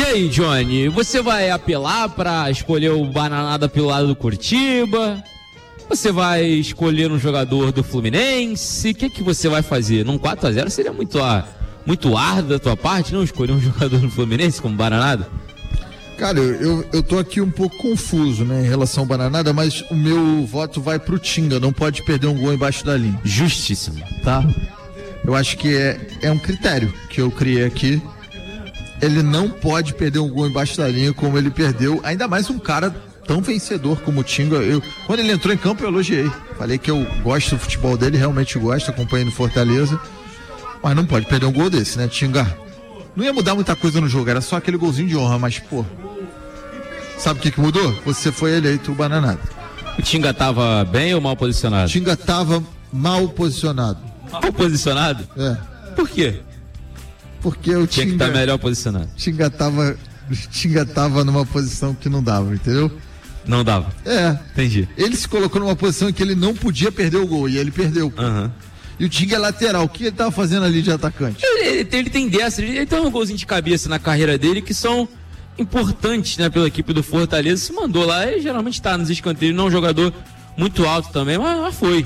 aí, Johnny, você vai apelar pra escolher o Bananada pelo lado do Coritiba? Você vai escolher um jogador do Fluminense? O que você vai fazer? Num 4-0 seria muito árduo da tua parte, não escolher um jogador do Fluminense como Bananada? Cara, eu tô aqui um pouco confuso, né, em relação ao Bananada, mas o meu voto vai pro Tinga, não pode perder um gol embaixo da linha. Justíssimo. Tá? Eu acho que é um critério que eu criei aqui. Ele não pode perder um gol embaixo da linha como ele perdeu, ainda mais um cara tão vencedor como o Tinga. Quando ele entrou em campo eu elogiei, falei que eu gosto do futebol dele, realmente gosto, acompanho no Fortaleza, mas não pode perder um gol desse, né, Tinga? Não ia mudar muita coisa no jogo, era só aquele golzinho de honra, mas pô, sabe o que mudou? Você foi eleito o Bananada. O Tinga tava bem ou mal posicionado? O Tinga tava mal posicionado. Mal posicionado? É. Por quê? Porque o Tinha que estar melhor posicionado. Tinga tava numa posição que não dava, entendeu? Não dava. É. Entendi. Ele se colocou numa posição em que ele não podia perder o gol, e ele perdeu. Uhum. E o Tinga é lateral. O que ele tava fazendo ali de atacante? Ele tem dessas. Ele tem um golzinho de cabeça na carreira dele que são importantes, né, pela equipe do Fortaleza. Se mandou lá, ele geralmente tá nos escanteios. Não é um jogador muito alto também, mas foi.